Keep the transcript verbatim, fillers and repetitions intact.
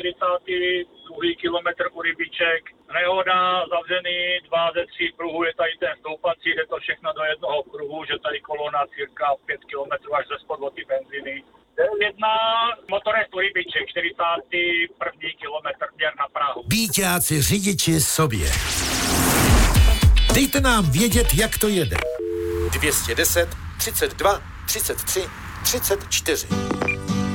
čtyřicátý druhý kilometr u Rybiček. Nehoda, zavřený, dva ze tří pruhů, je tady ten stoupací, jde to všechno do jednoho kruhu, že tady kolona cirka pět kilometrů až ze spod ty benzíny. Jedna motorest u Rybiček, čtyřicátý první kilometr měr na Prahu. Bíťáci řidiči sobě. Dejte nám vědět, jak to jede. dvě stě deset, třicet dva, třicet tři, třicet čtyři.